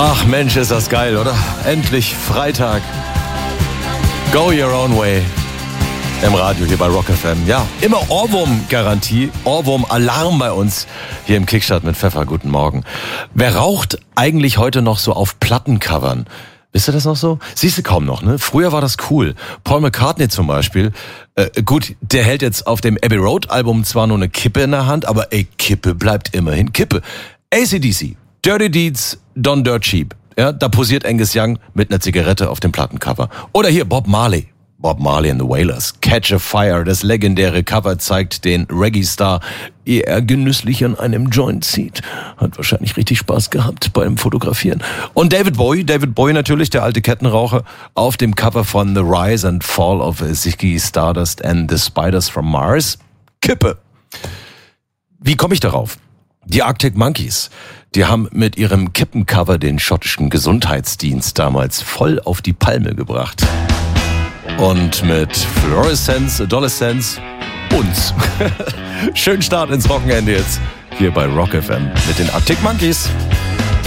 Ach Mensch, ist das geil, oder? Endlich Freitag. Go your own way. Im Radio hier bei Rock FM. Ja, immer Ohrwurm-Garantie, Ohrwurm-Alarm bei uns hier im Kickstart mit Pfeffer. Guten Morgen. Wer raucht eigentlich heute noch so auf Plattencovern? Wisst ihr das noch so? Siehst du kaum noch, ne? Früher war das cool. Paul McCartney zum Beispiel. Gut, der hält jetzt auf dem Abbey Road Album zwar nur eine Kippe in der Hand, aber Kippe bleibt immerhin Kippe. AC/DC, Dirty Deeds, Done Dirt Cheap. Ja, da posiert Angus Young mit einer Zigarette auf dem Plattencover. Oder hier Bob Marley. Bob Marley and the Wailers. Catch a Fire, das legendäre Cover zeigt den Reggae-Star, ehe er genüsslich an einem Joint zieht. Hat wahrscheinlich richtig Spaß gehabt beim Fotografieren. Und David Bowie natürlich, der alte Kettenraucher, auf dem Cover von The Rise and Fall of Ziggy Stardust and the Spiders from Mars. Kippe. Wie komme ich darauf? Die Arctic Monkeys, die haben mit ihrem Kippencover den schottischen Gesundheitsdienst damals voll auf die Palme gebracht. Und mit Fluorescence, Adolescence, uns. Schönen Start ins Wochenende jetzt hier bei Rock FM mit den Arctic Monkeys.